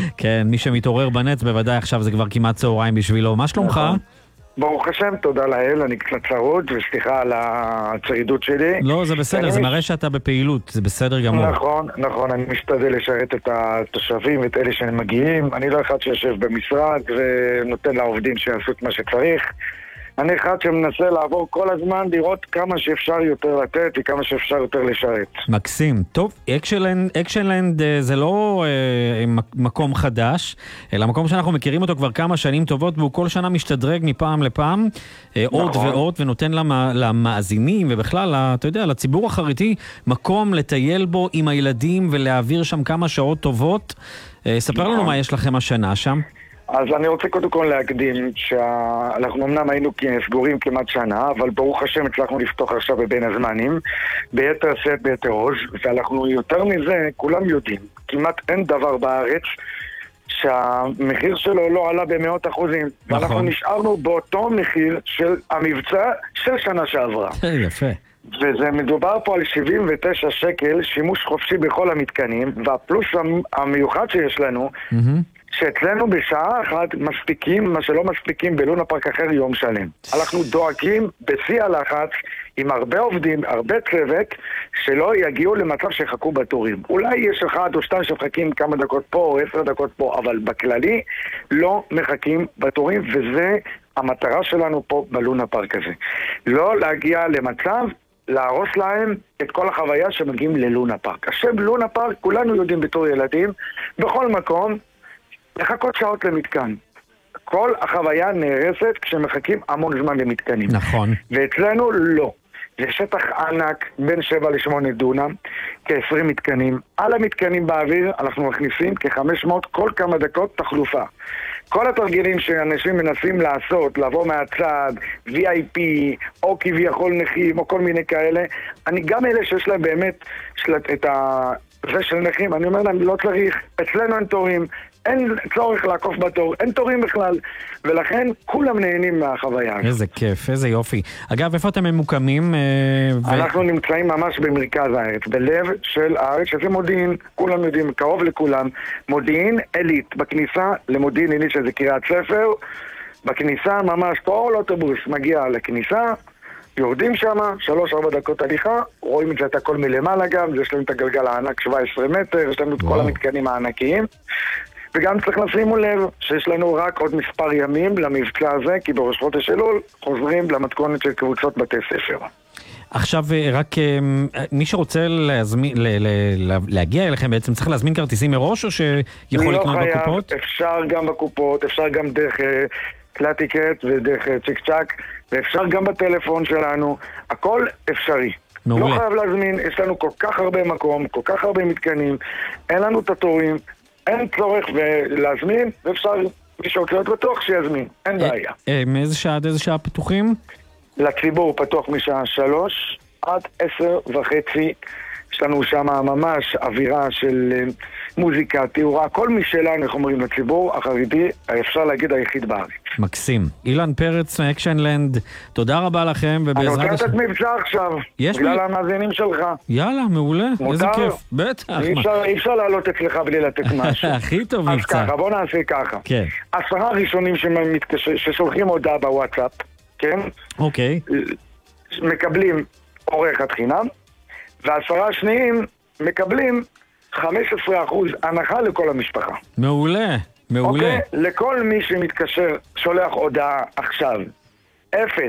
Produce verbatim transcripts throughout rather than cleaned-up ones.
כן, מי שמתעורר בנץ, בוודאי עכשיו זה כבר כמעט צהריים בשבילו. מה שלומך? ברוך השם, תודה לאל, אני קצת צרוד, וסליחה על הצרידות שלי. לא, זה בסדר, זה מראה שאתה בפעילות, זה בסדר גמור. נכון, נכון, אני משתדל לשרת את התושבים ואת אלה שמגיעים. אני לא אחד שיושב במשרד ונותן לעובדים שיעשו את מה שצריך. אני אחד שמנסה לעבור כל הזמן, לראות כמה שאפשר יותר לתת וכמה שאפשר יותר לשרת. מקסים. טוב, אקשנלנד, אקשנלנד זה לא אה, מקום חדש, אלא מקום שאנחנו מכירים אותו כבר כמה שנים טובות, והוא כל שנה משתדרג מפעם לפעם, אה, נכון. עוד ועוד, ונותן למה, למאזינים, ובכלל, אתה יודע, לציבור החרדי, מקום לטייל בו עם הילדים, ולהעביר שם כמה שעות טובות. אה, ספר נכון. לנו מה יש לכם השנה שם. אז אני רוצה קודם כל להקדים שאנחנו אמנם היינו סגורים כמעט שנה, אבל ברוך השם הצלחנו לפתוח עכשיו בבין הזמנים, ביתר שאת ביתר עוז, ואנחנו יותר מזה, כולם יודעים, כמעט אין דבר בארץ שהמחיר שלו לא עלה במאות אחוזים. נכון. ואנחנו נשארנו באותו מחיר של המבצע של שנה שעברה. יפה. וזה מדובר פה על שבעים ותשע שקל, שימוש חופשי בכל המתקנים, והפלוס המיוחד שיש לנו, mm-hmm. שאצלנו בשעה אחת מספיקים מה שלא מספיקים בלונה פארק אחר יום שלם. אנחנו דואגים בשיא הלחץ עם הרבה עובדים, הרבה צוות, שלא יגיעו למצב שחכו בתורים. אולי יש אחד או שתיים שמחכים כמה דקות פה או עשר דקות פה, אבל בכללי לא מחכים בתורים, וזה המטרה שלנו פה בלונה פארק הזה. לא להגיע למצב להרוס להם את כל החוויה שמגיעים ללונה פארק. השם לונה פארק, כולנו יודעים בתור ילדים, בכל מקום, לחכות שעות למתקן. כל החוויה נהרסת כשמחכים המון זמן למתקנים. נכון. ואצלנו לא. זה שטח ענק בין שבע לשמונה דונם, כ-עשרים מתקנים. על המתקנים באוויר אנחנו מכניסים כ-חמש מאות כל כמה דקות תחלופה. כל התרגילים שאנשים מנסים לעשות, לבוא מהצד, וי איי פי, או כביכול נכים, או כל מיני כאלה, אני גם אלה שיש להם באמת את ה... זה של נכים, אני אומר להם, לא צריך, אצלנו אין תורים, אין צורך לעקוף בתור, אין תורים בכלל, ולכן כולם נהנים מהחוויה. איזה כיף, איזה יופי. אגב, איפה אתם ממוקמים? אנחנו ו... נמצאים ממש במרכז הארץ, בלב של הארץ, שזה מודיעין, כולם יודעים, קרוב לכולם, מודיעין עילית, בכניסה למודיעין עילית, שזה קריית ספר, בכניסה ממש כל אוטובוס מגיע לכניסה, יורדים שם, שלוש ארבע דקות הליכה, רואים את זה את הכל מלמעלה גם, יש לנו את הגלגל הענק שבע עשרה מטר, יש לנו את כל המתקנים הענקיים, וגם צריך לשימו לב שיש לנו רק עוד מספר ימים למבצע הזה, כי בראש חודש אלול חוזרים למתכונת של קבוצות בתי ספר. עכשיו רק מי שרוצה להזמין, להגיע אליכם בעצם צריך להזמין כרטיסים מראש או שיכול לקנות בקופות? אפשר גם בקופות, אפשר גם דרך קלטיקט ודרך צ'יק צ'ק, ואפשר גם בטלפון שלנו, הכל אפשרי. מעולה. לא חייב להזמין, יש לנו כל כך הרבה מקום, כל כך הרבה מתקנים, אין לנו את התורים, אין צורך להזמין, ואפשר מי שרוצה להיות בטוח שיזמין, אין בעיה. מאיזה שעה עד איזה שעה פתוחים? לציבור פתוח משעה שלוש עד עשר וחצי. יש לנו שם ממש אווירה של מוזיקה, תיאורה, כל מי שלנו, איך אומרים, לציבור החרדי, אפשר להגיד היחיד בארץ. מקסים. אילן פרץ מאקשנלנד, תודה רבה לכם. אני רוצה לתת מבצע עכשיו, בגלל המאזינים שלך. יאללה, מעולה, איזה כיף. בטח. אי אפשר לעלות אצלך בלי לתת משהו. הכי טוב מבצע. אז ככה, בוא נעשה ככה. כן. עשרה ראשונים ששולחים הודעה בוואטסאפ, כן? אוקיי. מקבלים עורכת חינם, והעשרה השניים מקבלים חמישה עשר אחוז הנחה לכל המשפחה. מעולה, מעולה. אוקיי? לכל מי שמתקשר, שולח הודעה עכשיו, אפס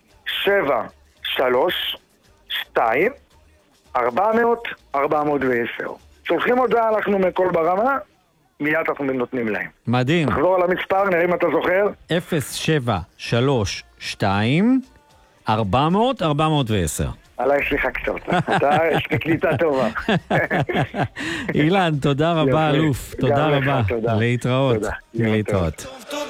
שבע שלוש שתיים ארבע מאות ארבע מאות ועשר. שולחים הודעה, אנחנו מכל ברמה, מיד אנחנו נותנים להם. מדהים. נחזור על המספר, נראה אם אתה זוכר. אפס שבע שלוש שתיים ארבע מאות ארבע מאות ועשר. עליי סליחה קצת, אתה יש קליטה טובה. אילן, תודה רבה אלוף, תודה רבה. להתראות. להתראות.